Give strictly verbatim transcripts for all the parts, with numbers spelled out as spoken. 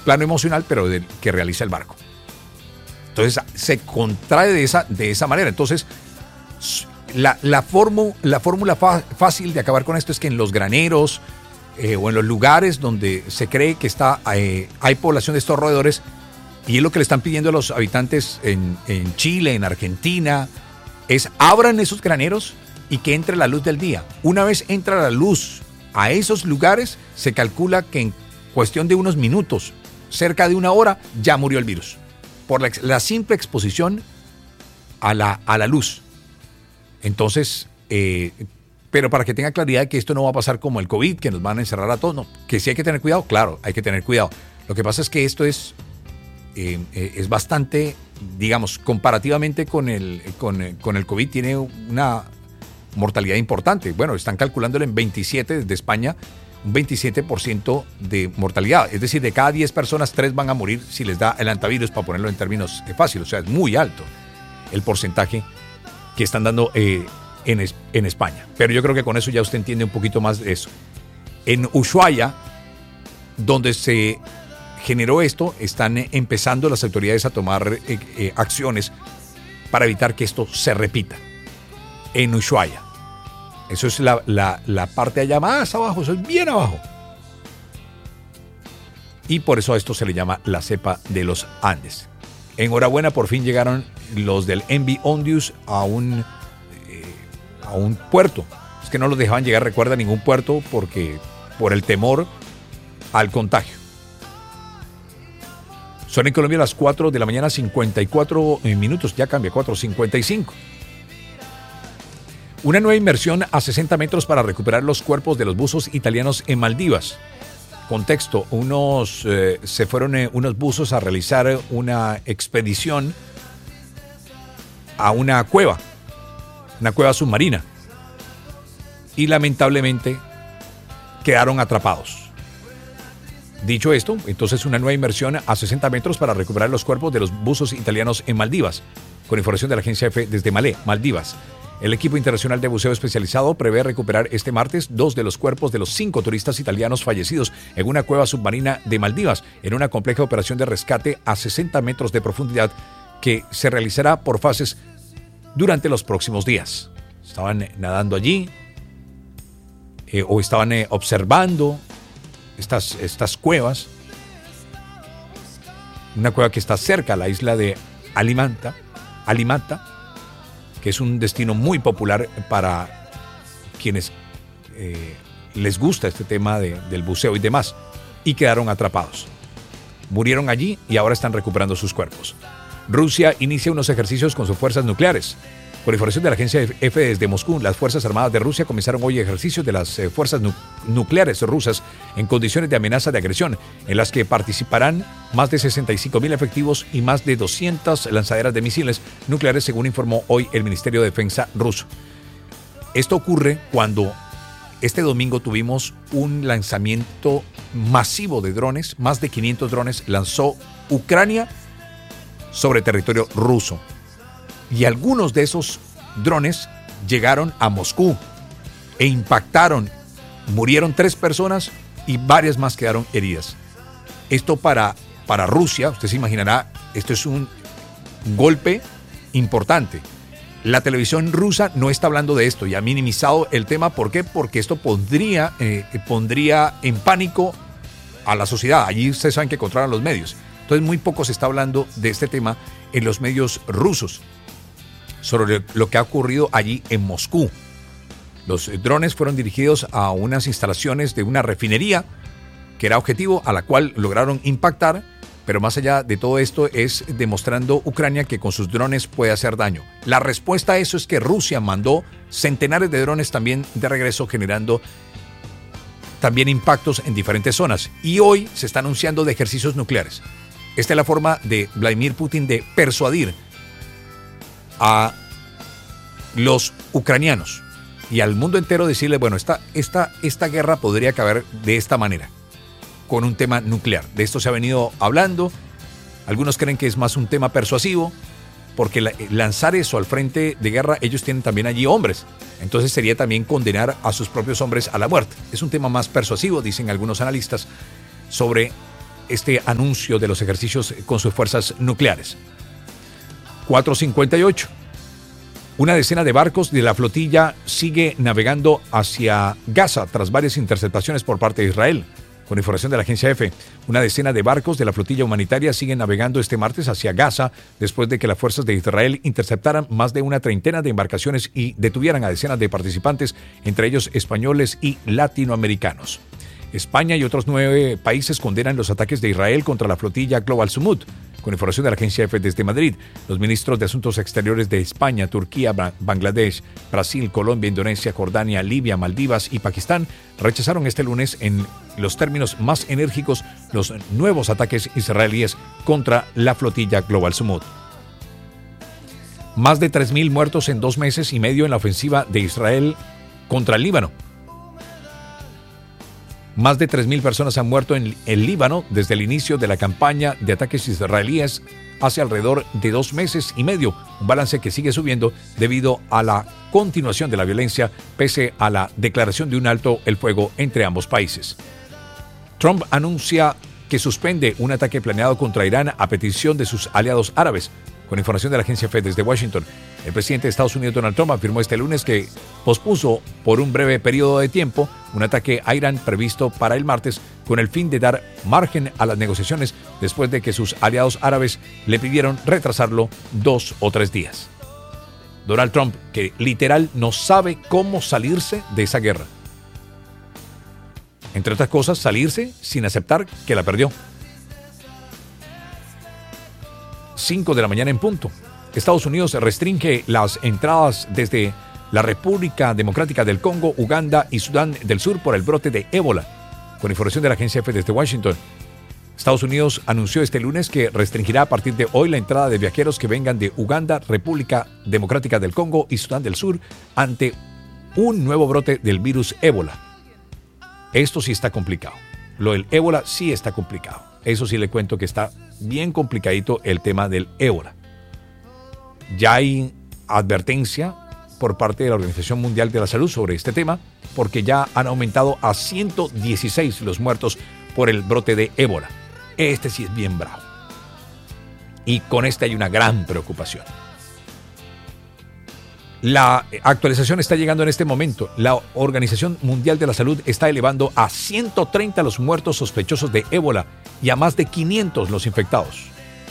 plano emocional, pero del que realiza el barco. Entonces se contrae de esa, de esa manera. Entonces la, la, fórmula, la fórmula fa- fácil de acabar con esto es que en los graneros eh, o en los lugares donde se cree que está eh, hay población de estos roedores, y es lo que le están pidiendo a los habitantes en, en Chile, en Argentina, es abran esos graneros y que entre la luz del día. Una vez entra la luz a esos lugares, se calcula que en cuestión de unos minutos, cerca de una hora, ya murió el virus. Por la, la simple exposición a la, a la luz. Entonces, eh, pero para que tenga claridad que esto no va a pasar como el COVID, que nos van a encerrar a todos, no. Que sí hay que tener cuidado, claro, hay que tener cuidado. Lo que pasa es que esto es, eh, eh, es bastante, digamos, comparativamente con el, con, con el COVID, tiene una mortalidad importante. Bueno, están calculándolo en veintisiete desde España, un veintisiete por ciento de mortalidad. Es decir, de cada diez personas, tres van a morir si les da el antivirus, para ponerlo en términos fáciles. O sea, es muy alto el porcentaje que están dando eh, en, en España. Pero yo creo que con eso ya usted entiende un poquito más de eso. En Ushuaia, donde se generó esto, están empezando las autoridades a tomar eh, eh, acciones para evitar que esto se repita. En Ushuaia. Eso es la, la, la parte allá más abajo, eso es bien abajo. Y por eso a esto se le llama la cepa de los Andes. Enhorabuena, por fin llegaron los del Envi Ondius a un, eh, a un puerto. Es que no los dejaban llegar, recuerda, a ningún puerto porque por el temor al contagio. Son en Colombia las cuatro de la mañana, cincuenta y cuatro minutos, ya cambia, cuatro cincuenta y cinco. Una nueva inmersión a sesenta metros para recuperar los cuerpos de los buzos italianos en Maldivas. Contexto, unos, eh, se fueron eh, unos buzos a realizar una expedición a una cueva, una cueva submarina. Y lamentablemente quedaron atrapados. Dicho esto, entonces una nueva inmersión a sesenta metros para recuperar los cuerpos de los buzos italianos en Maldivas. Con información de la agencia F desde Malé, Maldivas. El equipo internacional de buceo especializado prevé recuperar este martes dos de los cuerpos de los cinco turistas italianos fallecidos en una cueva submarina de Maldivas, en una compleja operación de rescate a sesenta metros de profundidad que se realizará por fases durante los próximos días. Estaban nadando allí eh, o estaban eh, observando estas, estas cuevas. Una cueva que está cerca a la isla de Alimanta, Alimata, que es un destino muy popular para quienes eh, les gusta este tema de, del buceo y demás, y quedaron atrapados. Murieron allí y ahora están recuperando sus cuerpos. Rusia inicia unos ejercicios con sus fuerzas nucleares. Por información de la agencia F desde Moscú, las Fuerzas Armadas de Rusia comenzaron hoy ejercicios de las eh, fuerzas nu- nucleares rusas en condiciones de amenaza de agresión, en las que participarán más de sesenta y cinco mil efectivos y más de doscientas lanzaderas de misiles nucleares, según informó hoy el Ministerio de Defensa ruso. Esto ocurre cuando este domingo tuvimos un lanzamiento masivo de drones, más de quinientos drones lanzó Ucrania sobre territorio ruso. Y algunos de esos drones llegaron a Moscú e impactaron. Murieron tres personas y varias más quedaron heridas. Esto para, para Rusia, usted se imaginará, esto es un golpe importante. La televisión rusa no está hablando de esto y ha minimizado el tema. ¿Por qué? Porque esto pondría, eh, pondría en pánico a la sociedad. Allí ustedes saben que controlan los medios. Entonces muy poco se está hablando de este tema en los medios rusos, sobre lo que ha ocurrido allí en Moscú. Los drones fueron dirigidos a unas instalaciones de una refinería que era objetivo, a la cual lograron impactar, pero más allá de todo esto es demostrando Ucrania que con sus drones puede hacer daño. La respuesta a eso es que Rusia mandó centenares de drones también de regreso, generando también impactos en diferentes zonas. Y hoy se está anunciando de ejercicios nucleares. Esta es la forma de Vladimir Putin de persuadir a los ucranianos y al mundo entero, decirle, bueno, esta, esta, esta guerra podría acabar de esta manera, con un tema nuclear. De esto se ha venido hablando. Algunos creen que es más un tema persuasivo, porque la, lanzar eso al frente de guerra, ellos tienen también allí hombres. Entonces sería también condenar a sus propios hombres a la muerte. Es un tema más persuasivo, dicen algunos analistas, sobre este anuncio de los ejercicios con sus fuerzas nucleares. cuatro cincuenta y ocho. Una decena de barcos de la flotilla sigue navegando hacia Gaza tras varias interceptaciones por parte de Israel. Con información de la agencia EFE, una decena de barcos de la flotilla humanitaria siguen navegando este martes hacia Gaza después de que las fuerzas de Israel interceptaran más de una treintena de embarcaciones y detuvieran a decenas de participantes, entre ellos españoles y latinoamericanos. España y otros nueve países condenan los ataques de Israel contra la flotilla Global Sumut. Con información de la agencia EFE desde Madrid, los ministros de Asuntos Exteriores de España, Turquía, Bangladesh, Brasil, Colombia, Indonesia, Jordania, Libia, Maldivas y Pakistán rechazaron este lunes en los términos más enérgicos los nuevos ataques israelíes contra la flotilla Global Sumut. Más de tres mil muertos en dos meses y medio en la ofensiva de Israel contra el Líbano. Más de tres mil personas han muerto en el Líbano desde el inicio de la campaña de ataques israelíes hace alrededor de dos meses y medio, un balance que sigue subiendo debido a la continuación de la violencia pese a la declaración de un alto el fuego entre ambos países. Trump anuncia que suspende un ataque planeado contra Irán a petición de sus aliados árabes. Con información de la agencia EFE desde Washington, el presidente de Estados Unidos, Donald Trump, afirmó este lunes que pospuso por un breve periodo de tiempo un ataque a Irán previsto para el martes con el fin de dar margen a las negociaciones después de que sus aliados árabes le pidieron retrasarlo dos o tres días. Donald Trump, que literal no sabe cómo salirse de esa guerra. Entre otras cosas, salirse sin aceptar que la perdió. cinco de la mañana en punto. Estados Unidos restringe las entradas desde la República Democrática del Congo, Uganda y Sudán del Sur por el brote de ébola. Con información de la agencia EFE desde Washington, Estados Unidos anunció este lunes que restringirá a partir de hoy la entrada de viajeros que vengan de Uganda, República Democrática del Congo y Sudán del Sur ante un nuevo brote del virus ébola. Esto sí está complicado. Lo del ébola sí está complicado. Eso sí le cuento que está bien complicadito el tema del ébola. Ya hay advertencia por parte de la Organización Mundial de la Salud sobre este tema, porque ya han aumentado a ciento dieciséis los muertos por el brote de ébola. Este sí es bien bravo. Y con este hay una gran preocupación. La actualización está llegando en este momento. La Organización Mundial de la Salud está elevando a ciento treinta los muertos sospechosos de ébola y a más de quinientos los infectados.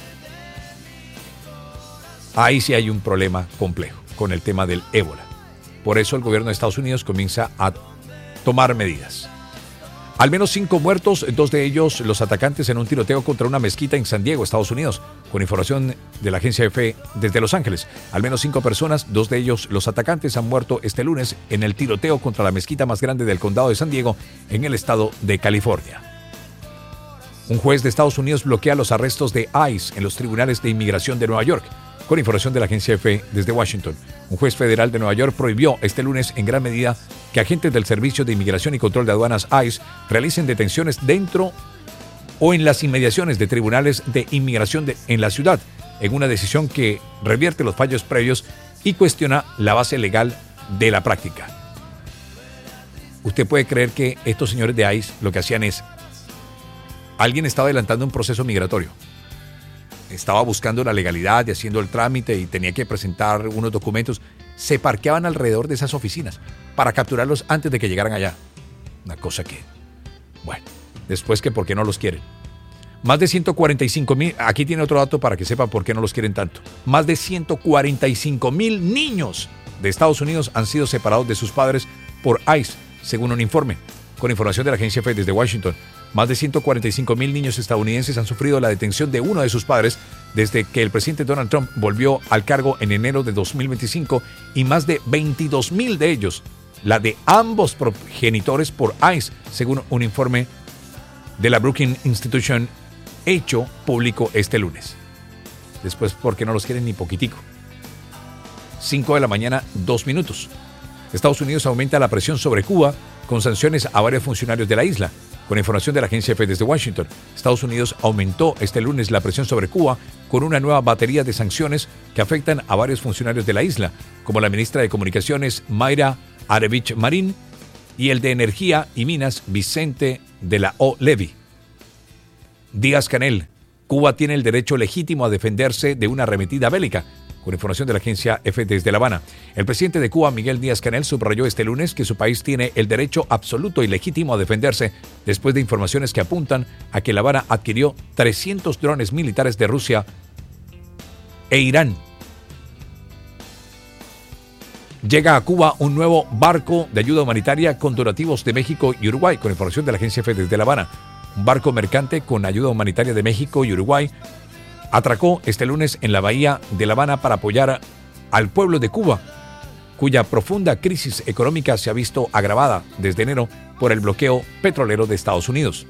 Ahí sí hay un problema complejo con el tema del ébola. Por eso el gobierno de Estados Unidos comienza a tomar medidas. Al menos cinco muertos, dos de ellos los atacantes en un tiroteo contra una mezquita en San Diego, Estados Unidos. Con información de la agencia EFE desde Los Ángeles, al menos cinco personas, dos de ellos los atacantes, han muerto este lunes en el tiroteo contra la mezquita más grande del condado de San Diego, en el estado de California. Un juez de Estados Unidos bloquea los arrestos de ICE en los tribunales de inmigración de Nueva York. Con información de la agencia EFE desde Washington, un juez federal de Nueva York prohibió este lunes en gran medida que agentes del Servicio de Inmigración y Control de Aduanas ICE realicen detenciones dentro o en las inmediaciones de tribunales de inmigración de, en la ciudad, en una decisión que revierte los fallos previos y cuestiona la base legal de la práctica. Usted puede creer que estos señores de ICE lo que hacían es, alguien estaba adelantando un proceso migratorio. Estaba buscando la legalidad y haciendo el trámite y tenía que presentar unos documentos. Se parqueaban alrededor de esas oficinas para capturarlos antes de que llegaran allá. Una cosa que, bueno, después que por qué no los quieren. Más de ciento cuarenta y cinco mil, aquí tiene otro dato para que sepa por qué no los quieren tanto. Más de ciento cuarenta y cinco mil niños de Estados Unidos han sido separados de sus padres por ICE, según un informe. Con información de la agencia EFE desde Washington, más de ciento cuarenta y cinco mil niños estadounidenses han sufrido la detención de uno de sus padres desde que el presidente Donald Trump volvió al cargo en enero de dos mil veinticinco y más de veintidós mil de ellos, la de ambos progenitores por ICE, según un informe de la Brookings Institution hecho público este lunes. Después, ¿por qué no los quieren ni poquitico? cinco de la mañana, dos minutos. Estados Unidos aumenta la presión sobre Cuba con sanciones a varios funcionarios de la isla. Con información de la agencia EFE desde Washington, Estados Unidos aumentó este lunes la presión sobre Cuba con una nueva batería de sanciones que afectan a varios funcionarios de la isla, como la ministra de Comunicaciones Mayra Arevich Marín y el de Energía y Minas Vicente de la O. Levy. Díaz-Canel, Cuba tiene el derecho legítimo a defenderse de una arremetida bélica. Con información de la agencia F desde La Habana. El presidente de Cuba, Miguel Díaz-Canel, subrayó este lunes que su país tiene el derecho absoluto y legítimo a defenderse después de informaciones que apuntan a que La Habana adquirió trescientos drones militares de Rusia e Irán. Llega a Cuba un nuevo barco de ayuda humanitaria con donativos de México y Uruguay, con información de la agencia F desde La Habana. Un barco mercante con ayuda humanitaria de México y Uruguay atracó este lunes en la bahía de La Habana para apoyar al pueblo de Cuba, cuya profunda crisis económica se ha visto agravada desde enero por el bloqueo petrolero de Estados Unidos.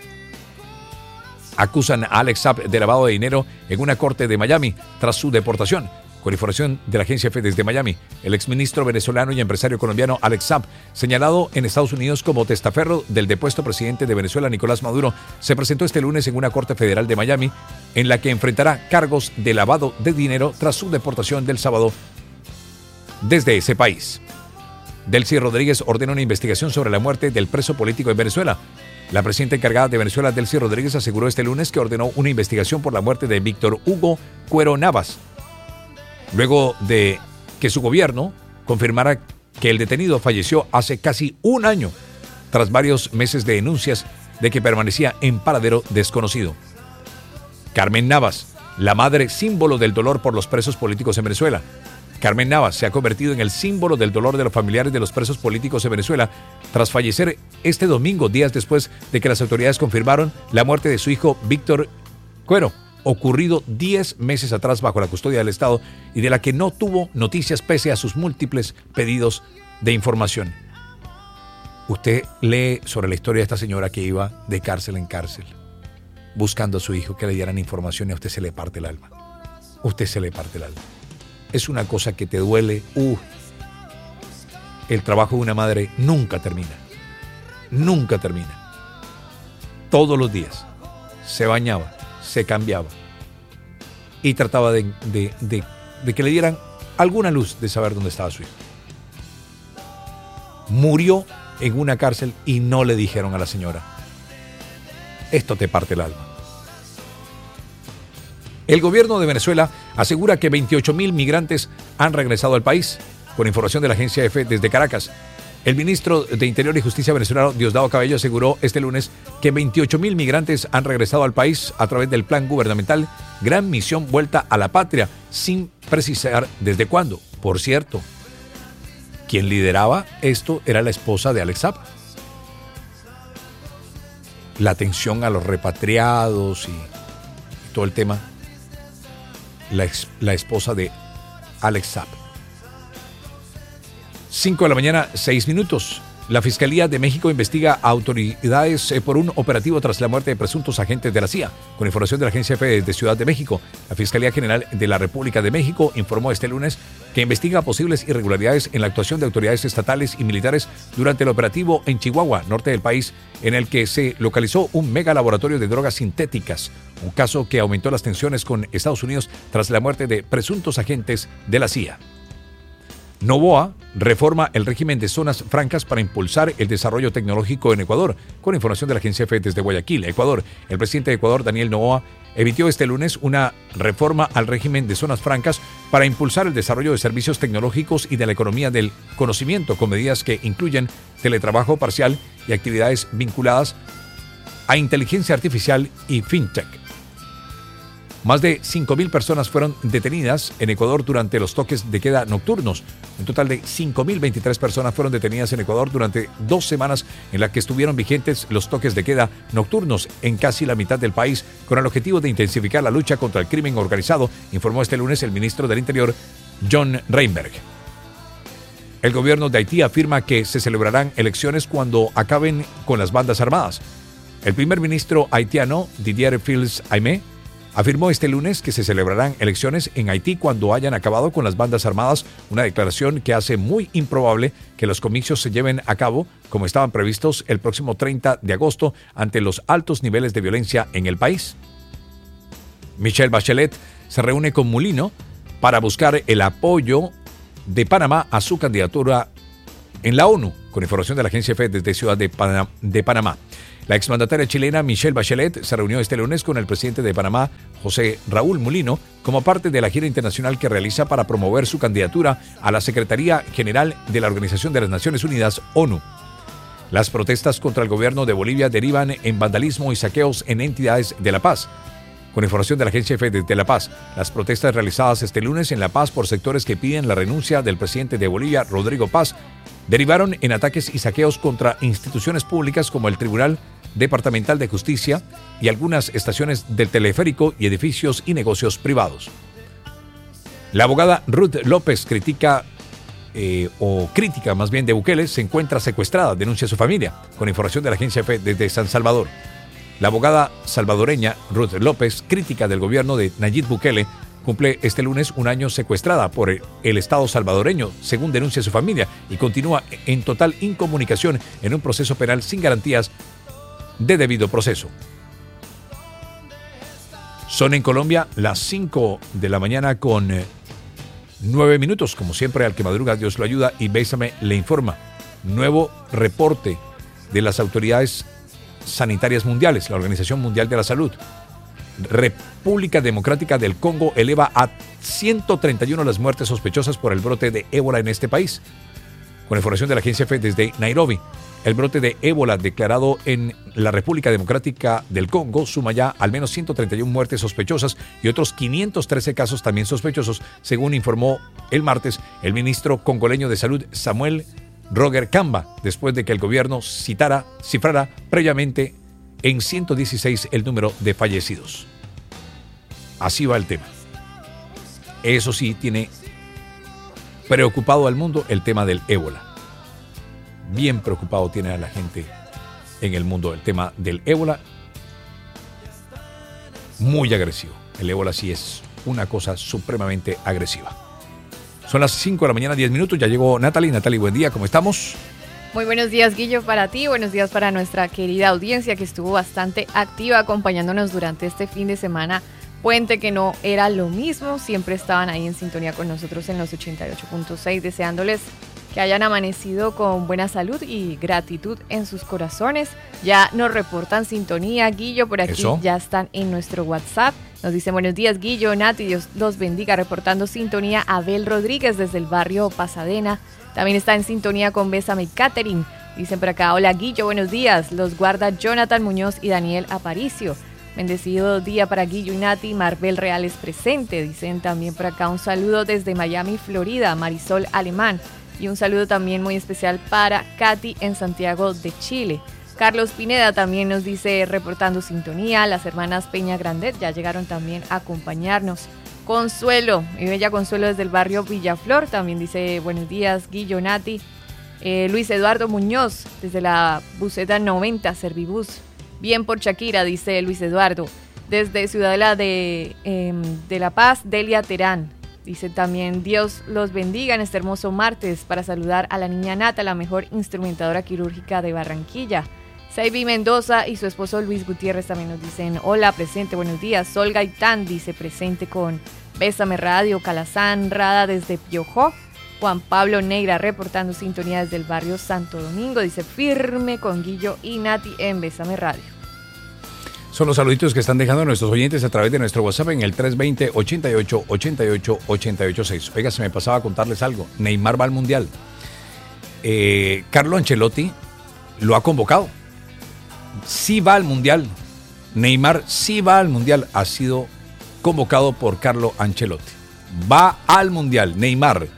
Acusan a Alex Saab de lavado de dinero en una corte de Miami tras su deportación. Con información de la agencia F desde Miami, el exministro venezolano y empresario colombiano Alex Saab, señalado en Estados Unidos como testaferro del depuesto presidente de Venezuela, Nicolás Maduro, se presentó este lunes en una corte federal de Miami, en la que enfrentará cargos de lavado de dinero tras su deportación del sábado desde ese país. Delcy Rodríguez ordena una investigación sobre la muerte del preso político en Venezuela. La presidenta encargada de Venezuela, Delcy Rodríguez, aseguró este lunes que ordenó una investigación por la muerte de Víctor Hugo Cuero Navas, luego de que su gobierno confirmara que el detenido falleció hace casi un año, tras varios meses de denuncias de que permanecía en paradero desconocido. Carmen Navas, la madre símbolo del dolor por los presos políticos en Venezuela. Carmen Navas se ha convertido en el símbolo del dolor de los familiares de los presos políticos en Venezuela tras fallecer este domingo, días después de que las autoridades confirmaron la muerte de su hijo Víctor Cuero, ocurrido diez meses atrás bajo la custodia del Estado y de la que no tuvo noticias pese a sus múltiples pedidos de información. Usted lee sobre la historia de esta señora que iba de cárcel en cárcel buscando a su hijo que le dieran información y a usted se le parte el alma. Usted se le parte el alma. Es una cosa que te duele. Uh, el trabajo de una madre nunca termina. Nunca termina. Todos los días se bañaba, se cambiaba y trataba de, de, de, de que le dieran alguna luz de saber dónde estaba su hijo. Murió en una cárcel y no le dijeron a la señora. Esto te parte el alma. El gobierno de Venezuela asegura que veintiocho mil migrantes han regresado al país. Con información de la agencia F desde Caracas, el ministro de Interior y Justicia venezolano, Diosdado Cabello, aseguró este lunes que veintiocho mil migrantes han regresado al país a través del plan gubernamental Gran Misión Vuelta a la Patria, sin precisar desde cuándo. Por cierto, quien lideraba esto era la esposa de Alex Saab. La atención a los repatriados y, y todo el tema. La, ex, la esposa de Alex Saab. cinco de la mañana, seis minutos. La Fiscalía de México investiga a autoridades por un operativo tras la muerte de presuntos agentes de la C I A. Con información de la agencia F de Ciudad de México, la Fiscalía General de la República de México informó este lunes que investiga posibles irregularidades en la actuación de autoridades estatales y militares durante el operativo en Chihuahua, norte del país, en el que se localizó un mega laboratorio de drogas sintéticas, un caso que aumentó las tensiones con Estados Unidos tras la muerte de presuntos agentes de la C I A. Novoa reforma el régimen de zonas francas para impulsar el desarrollo tecnológico en Ecuador. Con información de la agencia F desde Guayaquil, Ecuador, el presidente de Ecuador, Daniel Noboa, emitió este lunes una reforma al régimen de zonas francas para impulsar el desarrollo de servicios tecnológicos y de la economía del conocimiento, con medidas que incluyen teletrabajo parcial y actividades vinculadas a inteligencia artificial y fintech. Más de cinco mil personas fueron detenidas en Ecuador durante los toques de queda nocturnos. Un total de cinco mil veintitrés personas fueron detenidas en Ecuador durante dos semanas en las que estuvieron vigentes los toques de queda nocturnos en casi la mitad del país, con el objetivo de intensificar la lucha contra el crimen organizado, informó este lunes el ministro del Interior, John Reinberg. El gobierno de Haití afirma que se celebrarán elecciones cuando acaben con las bandas armadas. El primer ministro haitiano, Didier Fils-Aimé, afirmó este lunes que se celebrarán elecciones en Haití cuando hayan acabado con las bandas armadas, una declaración que hace muy improbable que los comicios se lleven a cabo como estaban previstos el próximo treinta de agosto ante los altos niveles de violencia en el país. Michelle Bachelet se reúne con Mulino para buscar el apoyo de Panamá a su candidatura en la ONU, con información de la agencia F desde Ciudad de Panamá. La exmandataria chilena Michelle Bachelet se reunió este lunes con el presidente de Panamá, José Raúl Mulino, como parte de la gira internacional que realiza para promover su candidatura a la Secretaría General de la Organización de las Naciones Unidas, ONU. Las protestas contra el gobierno de Bolivia derivan en vandalismo y saqueos en entidades de La Paz. Con información de la Agencia F de La Paz, las protestas realizadas este lunes en La Paz por sectores que piden la renuncia del presidente de Bolivia, Rodrigo Paz, derivaron en ataques y saqueos contra instituciones públicas como el Tribunal Departamental de Justicia y algunas estaciones del teleférico y edificios y negocios privados. La abogada Ruth López critica, eh, o crítica más bien de Bukele, se encuentra secuestrada, denuncia su familia, con información de la Agencia F desde San Salvador. La abogada salvadoreña Ruth López, crítica del gobierno de Nayib Bukele, cumple este lunes un año secuestrada por el Estado salvadoreño, según denuncia su familia, y continúa en total incomunicación en un proceso penal sin garantías de debido proceso. Son en Colombia las cinco de la mañana con nueve minutos. Como siempre, al que madruga Dios lo ayuda y Bésame le informa. Nuevo reporte de las autoridades sanitarias mundiales, la Organización Mundial de la Salud. República Democrática del Congo eleva a ciento treinta y uno las muertes sospechosas por el brote de ébola en este país. Con información de la Agencia F desde Nairobi, el brote de ébola declarado en la República Democrática del Congo suma ya al menos ciento treinta y una muertes sospechosas y otros quinientos trece casos también sospechosos, según informó el martes el ministro congoleño de Salud Samuel Roger Kamba, después de que el gobierno citara, cifrara previamente en ciento dieciséis el número de fallecidos. Así va el tema. Eso sí, tiene preocupado al mundo el tema del ébola. Bien preocupado tiene a la gente en el mundo el tema del ébola. Muy agresivo. El ébola sí es una cosa supremamente agresiva. Son las cinco de la mañana, diez minutos. Ya llegó Natalie. Natalie, buen día. ¿Cómo estamos? Muy buenos días, Guillo, para ti. Buenos días para nuestra querida audiencia que estuvo bastante activa acompañándonos durante este fin de semana. Puente que no era lo mismo. Siempre estaban ahí en sintonía con nosotros en los ochenta y ocho punto seis, deseándoles que hayan amanecido con buena salud y gratitud en sus corazones. Ya nos reportan sintonía, Guillo, por aquí. ¿Eso? Ya están en nuestro WhatsApp. Nos dicen buenos días, Guillo, Nati, Dios los bendiga, reportando sintonía Abel Rodríguez desde el barrio Pasadena. También está en sintonía con Bésame Catherine. Dicen por acá, hola Guillo, buenos días. Los guarda Jonathan Muñoz y Daniel Aparicio. Bendecido día para Guillo y Nati, Marbel Reales presente. Dicen también por acá un saludo desde Miami, Florida, Marisol Alemán. Y un saludo también muy especial para Katy en Santiago de Chile. Carlos Pineda también nos dice reportando sintonía. Las hermanas Peña Grandet ya llegaron también a acompañarnos. Consuelo, mi bella Consuelo desde el barrio Villaflor, también dice buenos días, Guillo, Nati. Eh, Luis Eduardo Muñoz desde la buseta noventa, Servibus. Bien por Shakira, dice Luis Eduardo. Desde Ciudadela de, eh, de La Paz, Delia Terán. Dice también, Dios los bendiga en este hermoso martes para saludar a la niña Nata, la mejor instrumentadora quirúrgica de Barranquilla. Saibi Mendoza y su esposo Luis Gutiérrez también nos dicen, hola, presente, buenos días. Sol Gaitán dice, presente con Bésame Radio, Calazán Rada desde Piojó. Juan Pablo Negra reportando sintonía desde el barrio Santo Domingo. Dice, firme con Guillo y Nati en Bésame Radio. Son los saluditos que están dejando nuestros oyentes a través de nuestro WhatsApp en el tres veinte, ochenta y ocho, ochenta y ocho, ochenta y ocho seis. Oiga, se me pasaba a contarles algo. Neymar va al Mundial. Eh, Carlo Ancelotti lo ha convocado. Sí va al Mundial. Neymar sí va al Mundial. Ha sido convocado por Carlo Ancelotti. Va al Mundial. Neymar.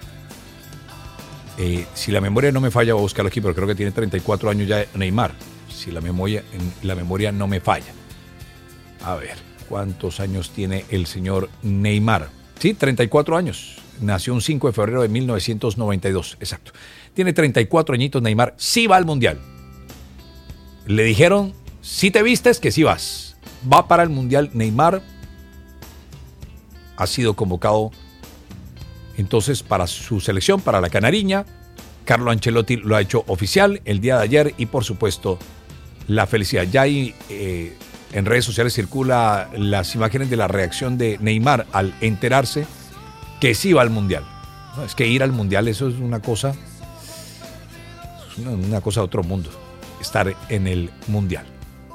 Eh, si la memoria no me falla, voy a buscarlo aquí, pero creo que tiene treinta y cuatro años ya Neymar. Si la memoria, la memoria no me falla. A ver, ¿cuántos años tiene el señor Neymar? Sí, treinta y cuatro años. Nació un cinco de febrero de mil novecientos noventa y dos, exacto. Tiene treinta y cuatro añitos Neymar, sí va al Mundial. Le dijeron, si te vistes, que sí vas. Va para el Mundial Neymar. Ha sido convocado entonces para su selección, para la Canariña. Carlo Ancelotti lo ha hecho oficial el día de ayer y por supuesto la felicidad. Ya hay... Eh, En redes sociales circula las imágenes de la reacción de Neymar al enterarse que sí va al Mundial. No, es que ir al Mundial, eso es una cosa, es una, una cosa de otro mundo, estar en el Mundial.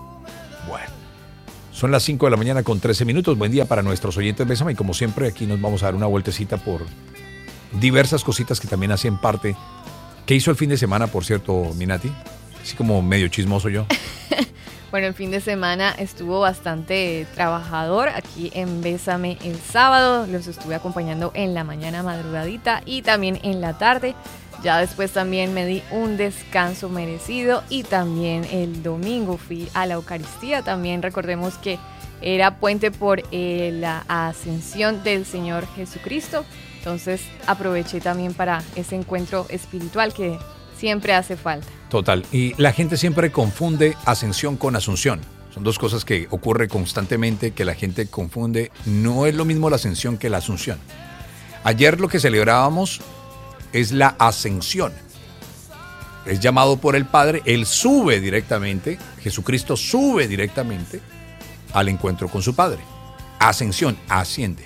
Son las cinco de la mañana con trece minutos. Buen día para nuestros oyentes. Bésame. Y como siempre, aquí nos vamos a dar una vueltecita por diversas cositas que también hacen parte. ¿Qué hizo el fin de semana, por cierto, Minati? Así como medio chismoso yo. Bueno, el fin de semana estuvo bastante trabajador aquí en Bésame el sábado. Los estuve acompañando en la mañana madrugadita y también en la tarde. Ya después también me di un descanso merecido y también el domingo fui a la Eucaristía. También recordemos que era puente por eh, la ascensión del Señor Jesucristo. Entonces aproveché también para ese encuentro espiritual que siempre hace falta. Total. Y la gente siempre confunde ascensión con asunción. Son dos cosas que ocurre constantemente, que la gente confunde. No es lo mismo la ascensión que la asunción. Ayer lo que celebrábamos es la ascensión. Es llamado por el Padre, Él sube directamente, Jesucristo sube directamente al encuentro con su Padre. Ascensión, asciende.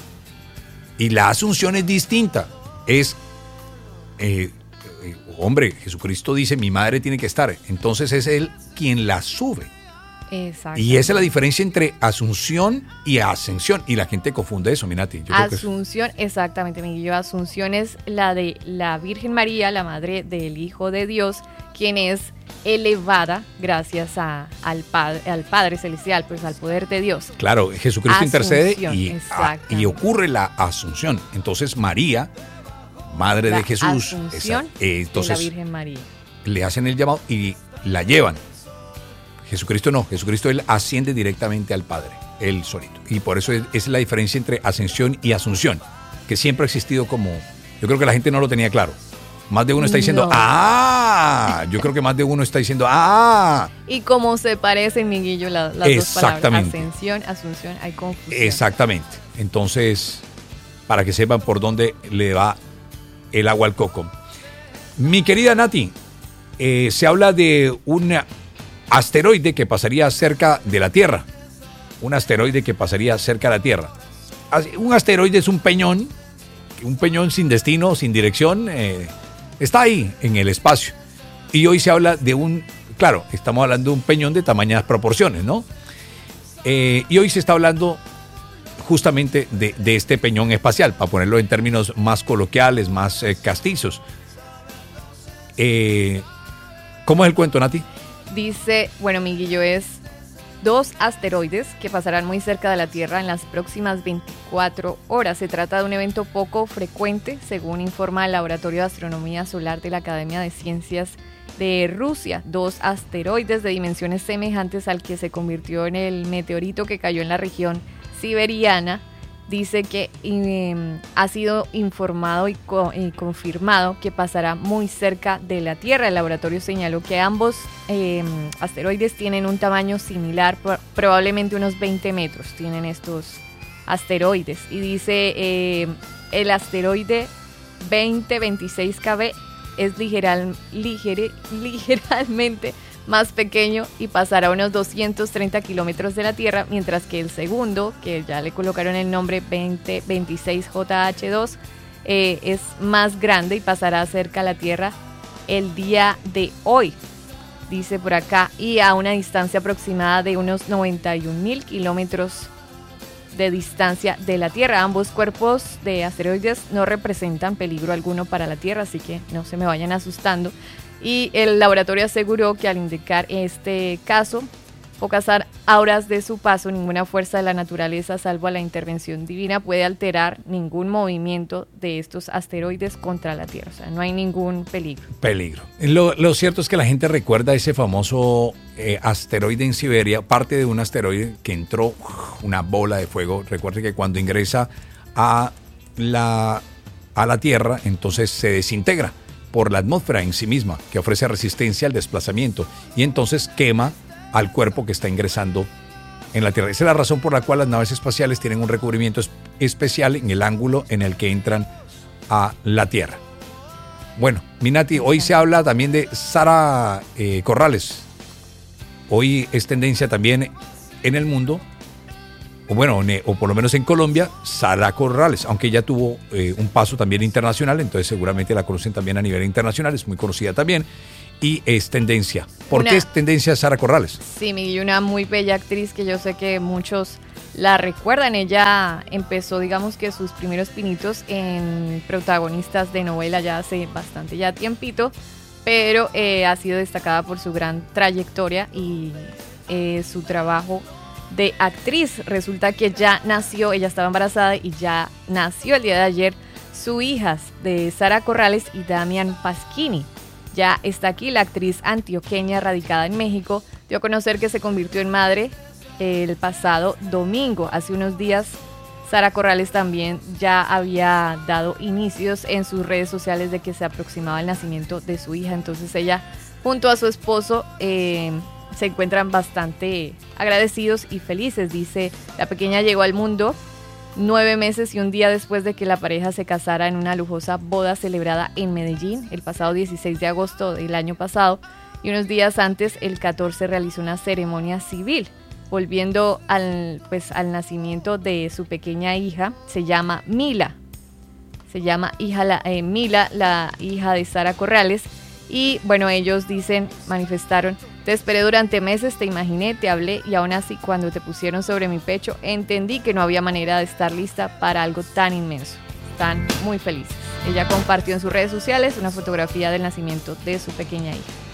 Y la asunción es distinta. Es, eh, eh, hombre, Jesucristo dice, mi madre tiene que estar. Entonces es Él quien la sube. Exacto. Y esa es la diferencia entre asunción y ascensión. Y la gente confunde eso, Minati. Yo Asunción, creo que es... exactamente, Miguel. Asunción es la de la Virgen María, la madre del Hijo de Dios, quien es elevada gracias a, al, padre, al Padre Celestial, pues al poder de Dios. Claro, Jesucristo Asunción, intercede y, a, y ocurre la asunción. Entonces María, madre la de Jesús, asunción esa, eh, entonces, de la Virgen María. Le hacen el llamado y la llevan. Jesucristo no, Jesucristo Él asciende directamente al Padre, Él solito. Y por eso es, es la diferencia entre ascensión y asunción, que siempre ha existido como... Yo creo que la gente no lo tenía claro. Más de uno está diciendo, no. ¡ah! Yo creo que más de uno está diciendo, ¡ah! Y como se parecen, Miguillo, la, las dos palabras, ascensión, asunción, hay confusión. Exactamente. Entonces, para que sepan por dónde le va el agua al coco. Mi querida Nati, eh, se habla de una... asteroide que pasaría cerca de la Tierra. Un asteroide que pasaría cerca de la Tierra. Un asteroide es un peñón, un peñón sin destino, sin dirección, eh, está ahí en el espacio. Y hoy se habla de un, claro, estamos hablando de un peñón de tamañas proporciones, ¿no? Eh, y hoy se está hablando justamente de, de este peñón espacial, para ponerlo en términos más coloquiales, más eh, castizos. Eh, ¿Cómo es el cuento, Nati? Dice, bueno, Miguillo, es dos asteroides que pasarán muy cerca de la Tierra en las próximas veinticuatro horas. Se trata de un evento poco frecuente, según informa el Laboratorio de Astronomía Solar de la Academia de Ciencias de Rusia. Dos asteroides de dimensiones semejantes al que se convirtió en el meteorito que cayó en la región siberiana. Dice que eh, ha sido informado y, co- y confirmado que pasará muy cerca de la Tierra. El laboratorio señaló que ambos eh, asteroides tienen un tamaño similar, pro- probablemente unos veinte metros tienen estos asteroides. Y dice eh, el asteroide veinte veintiséis K B es ligeral, liger, ligeramente más pequeño y pasará a unos doscientos treinta kilómetros de la Tierra, mientras que el segundo, que ya le colocaron el nombre veinte veintiséis J H dos, eh, es más grande y pasará cerca a la Tierra el día de hoy, dice por acá, y a una distancia aproximada de unos noventa y un mil kilómetros de distancia de la Tierra. Ambos cuerpos de asteroides no representan peligro alguno para la Tierra, así que no se me vayan asustando. Y el laboratorio aseguró que al indicar este caso, pocas horas de su paso, ninguna fuerza de la naturaleza, salvo a la intervención divina, puede alterar ningún movimiento de estos asteroides contra la Tierra. O sea, no hay ningún peligro. Peligro. Lo, lo cierto es que la gente recuerda ese famoso eh, asteroide en Siberia, parte de un asteroide que entró, una bola de fuego. Recuerde que cuando ingresa a la, a la Tierra, entonces se desintegra por la atmósfera en sí misma, que ofrece resistencia al desplazamiento, y entonces quema al cuerpo que está ingresando en la Tierra. Esa es la razón por la cual las naves espaciales tienen un recubrimiento es- especial en el ángulo en el que entran a la Tierra. Bueno, Minati, hoy se habla también de Sara eh, Corrales. Hoy es tendencia también en el mundo, o bueno, o por lo menos en Colombia, Sara Corrales, aunque ella tuvo eh, un paso también internacional, entonces seguramente la conocen también a nivel internacional, es muy conocida también. y es tendencia. ¿Por Una- qué es tendencia Sara Corrales? Sí, Miguel, una muy bella actriz que yo sé que muchos la recuerdan. Ella empezó, digamos que sus primeros pinitos en protagonistas de novela ya hace bastante ya tiempito, pero eh, ha sido destacada por su gran trayectoria y eh, su trabajo de actriz. Resulta que ya nació, ella estaba embarazada y ya nació el día de ayer su hija de Sara Corrales y Damián Pasquini. Ya está aquí la actriz antioqueña radicada en México. Dio a conocer que se convirtió en madre el pasado domingo. Hace unos días Sara Corrales también ya había dado inicios en sus redes sociales de que se aproximaba el nacimiento de su hija. Entonces ella junto a su esposo eh, se encuentran bastante agradecidos y felices. Dice, la pequeña llegó al mundo nueve meses y un día después de que la pareja se casara en una lujosa boda celebrada en Medellín el pasado dieciséis de agosto del año pasado, y unos días antes, el catorce, realizó una ceremonia civil. Volviendo al, pues, al nacimiento de su pequeña hija, se llama Mila. Se llama hija la, eh, Mila, la hija de Sara Corrales. Y bueno, ellos dicen, manifestaron, te esperé durante meses, te imaginé, te hablé y aún así cuando te pusieron sobre mi pecho entendí que no había manera de estar lista para algo tan inmenso. Están muy felices. Ella compartió en sus redes sociales una fotografía del nacimiento de su pequeña hija.